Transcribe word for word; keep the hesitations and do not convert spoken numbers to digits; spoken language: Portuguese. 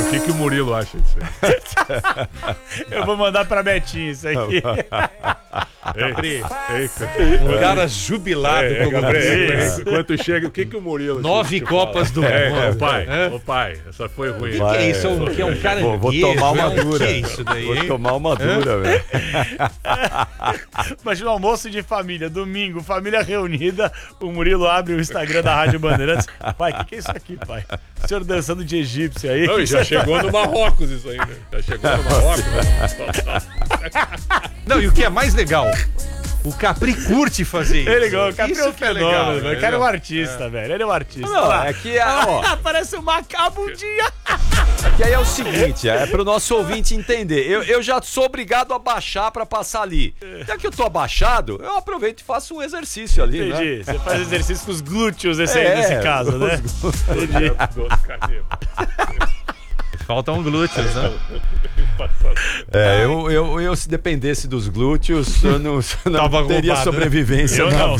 O que, que o Murilo acha disso aí? Eu vou mandar pra Betinho isso aqui. Ei, Um cara jubilado é, como Gabriel, você. Enquanto chega, o que, que o Murilo... Nove te Copas do fala? É, Mundo. é, pai, É? ô pai, essa foi ruim. O que, que é isso? É um, que é um cara Vou, vou guejo, tomar uma é um- dura. Que é isso daí, Vou hein? tomar uma dura, velho. Imagina um almoço de família, domingo, família reunida, o Murilo abre o Instagram da Rádio Bandeirantes. Pai, o que, que é isso aqui, pai? O senhor dançando de egípcio aí. Não, que e já você chegou tá- no Marrocos isso aí, né? Já chegou no Marrocos. Né? Não, e o que é mais legal? O Capri curte fazer isso. Ele igual, o Capri é um Isso que é fenômeno, legal, velho. O cara é um artista, velho. Ele é um artista. Olha Não, lá. é que, ah, ó, Parece um macabundinha. que aí é o seguinte, é pro nosso ouvinte entender. Eu, eu já sou obrigado a baixar pra passar ali. Já que eu tô abaixado, eu aproveito e faço um exercício ali, né? Entendi. Você faz exercício com os glúteos nesse, É, nesse caso, né? Entendi. Faltam glúteos, né? É, eu, eu, eu se dependesse dos glúteos, eu não, eu não Tava teria roubado, né? sobrevivência Eu na não.